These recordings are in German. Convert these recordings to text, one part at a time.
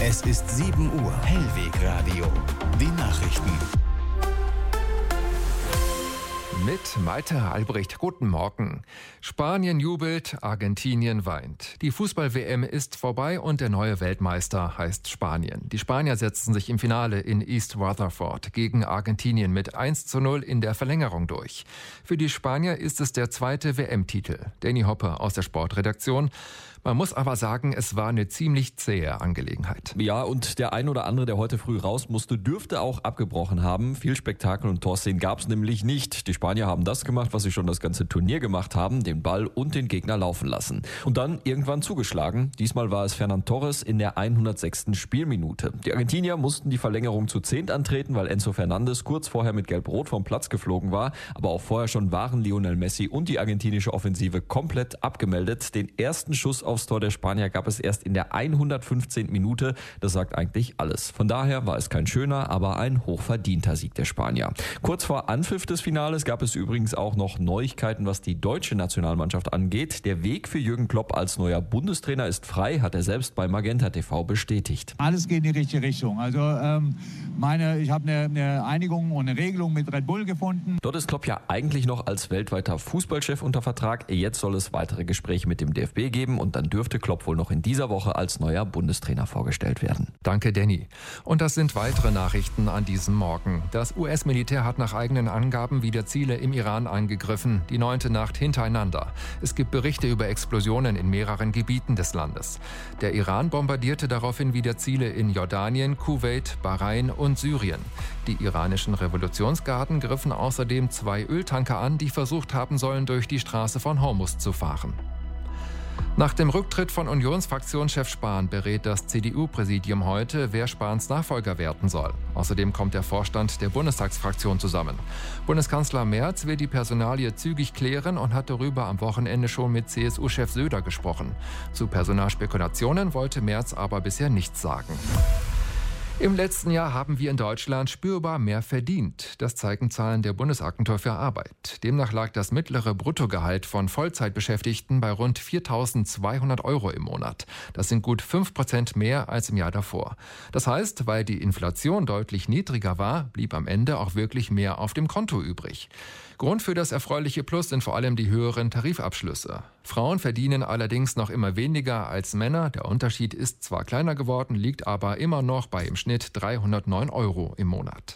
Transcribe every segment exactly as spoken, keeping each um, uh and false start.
Es ist sieben Uhr. Hellwegradio. Die Nachrichten. Mit Malte Albrecht. Guten Morgen. Spanien jubelt, Argentinien weint. Die Fußball-W M ist vorbei und der neue Weltmeister heißt Spanien. Die Spanier setzten sich im Finale in East Rutherford gegen Argentinien mit eins zu null in der Verlängerung durch. Für die Spanier ist es der zweite W M-Titel. Danny Hoppe aus der Sportredaktion. Man muss aber sagen, es war eine ziemlich zähe Angelegenheit. Ja, und der ein oder andere, der heute früh raus musste, dürfte auch abgebrochen haben. Viel Spektakel und Torszenen gab es nämlich nicht. Die Spanier haben das gemacht, was sie schon das ganze Turnier gemacht haben, den Ball und den Gegner laufen lassen. Und dann irgendwann zugeschlagen. Diesmal war es Ferran Torres in der hundertsechsten Spielminute. Die Argentinier mussten die Verlängerung zu zehnt antreten, weil Enzo Fernandes kurz vorher mit Gelb-Rot vom Platz geflogen war. Aber auch vorher schon waren Lionel Messi und die argentinische Offensive komplett abgemeldet. Den ersten Schuss aufs Tor der Spanier gab es erst in der hundertfünfzehnten Minute. Das sagt eigentlich alles. Von daher war es kein schöner, aber ein hochverdienter Sieg der Spanier. Kurz vor Anpfiff des Finales gab es übrigens auch noch Neuigkeiten, was die deutsche Nationalmannschaft angeht. Der Weg für Jürgen Klopp als neuer Bundestrainer ist frei, hat er selbst bei Magenta T V bestätigt. Alles geht in die richtige Richtung. Also ähm, meine, ich habe eine, eine Einigung und eine Regelung mit Red Bull gefunden. Dort ist Klopp ja eigentlich noch als weltweiter Fußballchef unter Vertrag. Jetzt soll es weitere Gespräche mit dem D F B geben und dann dürfte Klopp wohl noch in dieser Woche als neuer Bundestrainer vorgestellt werden. Danke, Danny. Und das sind weitere Nachrichten an diesem Morgen. Das U S-Militär hat nach eigenen Angaben wieder Ziele im Iran angegriffen, die neunte Nacht hintereinander. Es gibt Berichte über Explosionen in mehreren Gebieten des Landes. Der Iran bombardierte daraufhin wieder Ziele in Jordanien, Kuwait, Bahrain und Syrien. Die iranischen Revolutionsgarden griffen außerdem zwei Öltanker an, die versucht haben sollen, durch die Straße von Hormuz zu fahren. Nach dem Rücktritt von Unionsfraktionschef Spahn berät das C D U-Präsidium heute, wer Spahns Nachfolger werden soll. Außerdem kommt der Vorstand der Bundestagsfraktion zusammen. Bundeskanzler Merz will die Personalie zügig klären und hat darüber am Wochenende schon mit C S U-Chef Söder gesprochen. Zu Personalspekulationen wollte Merz aber bisher nichts sagen. Im letzten Jahr haben wir in Deutschland spürbar mehr verdient. Das zeigen Zahlen der Bundesagentur für Arbeit. Demnach lag das mittlere Bruttogehalt von Vollzeitbeschäftigten bei rund viertausendzweihundert Euro im Monat. Das sind gut fünf Prozent mehr als im Jahr davor. Das heißt, weil die Inflation deutlich niedriger war, blieb am Ende auch wirklich mehr auf dem Konto übrig. Grund für das erfreuliche Plus sind vor allem die höheren Tarifabschlüsse. Frauen verdienen allerdings noch immer weniger als Männer. Der Unterschied ist zwar kleiner geworden, liegt aber immer noch bei im Schnitt dreihundertneun Euro im Monat.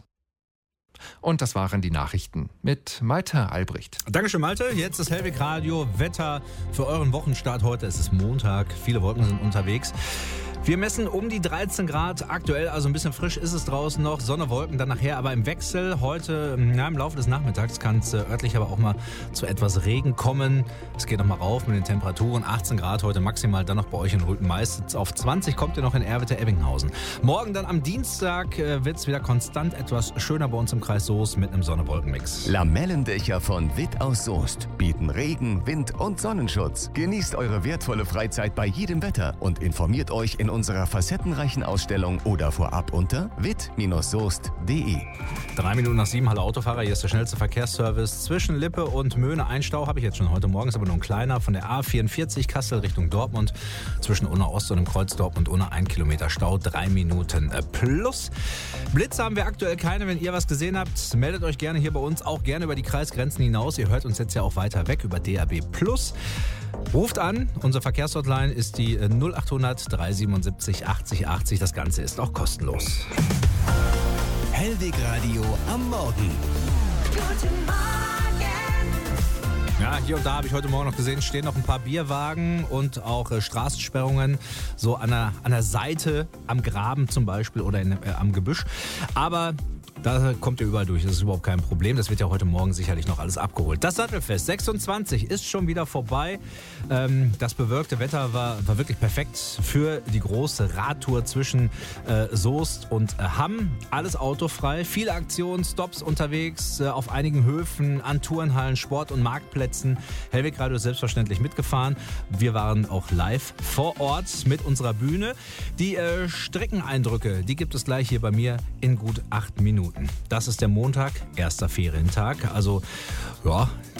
Und das waren die Nachrichten mit Malte Albrecht. Dankeschön, Malte. Jetzt das Hellwegradio Wetter für euren Wochenstart heute. Es ist Montag, viele Wolken sind unterwegs. Wir messen um die dreizehn Grad aktuell, also ein bisschen frisch ist es draußen noch. Sonne, Wolken dann nachher, aber im Wechsel. Heute, na, im Laufe des Nachmittags kann es äh, örtlich aber auch mal zu etwas Regen kommen. Es geht noch mal rauf mit den Temperaturen. achtzehn Grad heute maximal, dann noch bei euch in Rüten meistens auf zwanzig. Kommt ihr noch in Erwitte-Ebbinghausen. Morgen dann am Dienstag äh, wird es wieder konstant etwas schöner bei uns im Kreis Soest mit einem Sonne-Wolken-Mix. Lamellendächer von Witt aus Soest bieten Regen, Wind und Sonnenschutz. Genießt eure wertvolle Freizeit bei jedem Wetter und informiert euch in unserer facettenreichen Ausstellung oder vorab unter witt soest punkt de. Drei Minuten nach sieben, hallo Autofahrer, hier ist der schnellste Verkehrsservice. Zwischen Lippe und Möhne ein Stau habe ich jetzt schon heute Morgen, ist aber nur ein kleiner. Von der A vierundvierzig Kassel Richtung Dortmund, zwischen Unna Ost und dem Kreuz Dortmund Unna ein Kilometer Stau, drei Minuten plus. Blitze haben wir aktuell keine, wenn ihr was gesehen habt, meldet euch gerne hier bei uns, auch gerne über die Kreisgrenzen hinaus. Ihr hört uns jetzt ja auch weiter weg über D A B plus. Ruft an, unsere Verkehrshotline ist die null achthundert dreihundertsiebenundsiebzig achtzig achtzig. Das Ganze ist auch kostenlos. Hellwegradio am Morgen. Guten Morgen. Ja, hier und da habe ich heute Morgen noch gesehen, stehen noch ein paar Bierwagen und auch äh, Straßensperrungen so an der, an der Seite, am Graben zum Beispiel oder in, äh, am Gebüsch. Aber da kommt ihr überall durch, das ist überhaupt kein Problem. Das wird ja heute Morgen sicherlich noch alles abgeholt. Das Sattelfest sechsundzwanzig ist schon wieder vorbei. Ähm, das bewölkte Wetter war, war wirklich perfekt für die große Radtour zwischen äh, Soest und äh, Hamm. Alles autofrei, viele Aktionen, Stops unterwegs, äh, auf einigen Höfen, an Turnhallen, Sport- und Marktplätzen. Hellwegradio ist selbstverständlich mitgefahren. Wir waren auch live vor Ort mit unserer Bühne. Die äh, Streckeneindrücke, die gibt es gleich hier bei mir in gut acht Minuten. Das ist der Montag, erster Ferientag. Also, ja,